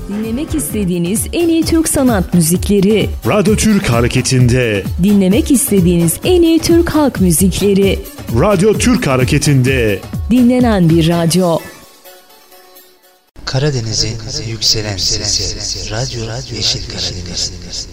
Dinlemek istediğiniz en iyi Türk sanat müzikleri. Radyo Türk Hareketi'nde. Dinlemek istediğiniz en iyi Türk halk müzikleri. Radyo Türk Hareketi'nde. Dinlenen bir radyo. Karadeniz'in yükselen sesi. Radyo Yeşil Karadeniz.